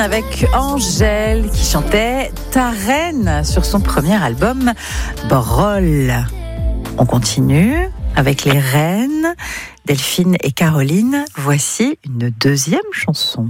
avec Angèle qui chantait Ta Reine sur son premier album Brol. On continue avec les reines Delphine et Caroline. Voici une deuxième chanson.